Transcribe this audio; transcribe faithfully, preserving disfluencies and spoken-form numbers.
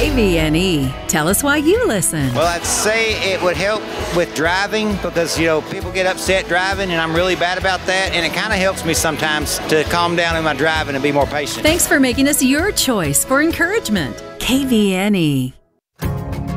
K V N E. Tell us why you listen. Well, I'd say it would help with driving because, you know, people get upset driving, and I'm really bad about that, and it kind of helps me sometimes to calm down in my driving and be more patient. Thanks for making us your choice for encouragement. K V N E.